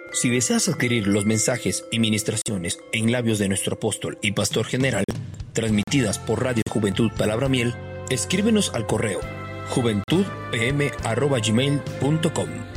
Si deseas adquirir los mensajes y ministraciones en labios de nuestro apóstol y pastor general, transmitidas por Radio Juventud Palabra Miel, escríbenos al correo juventudpm@gmail.com.